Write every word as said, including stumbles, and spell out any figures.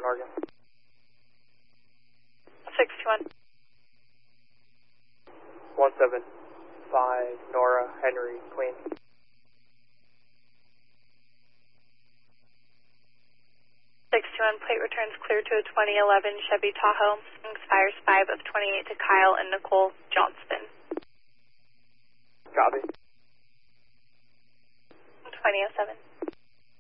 Morgan. six two one. one seven five, Nora, Henry, Queen. six two one, plate returns clear to a twenty eleven Chevy Tahoe. Expires five of twenty-eight to Kyle and Nicole Johnston. Copy. twenty oh seven.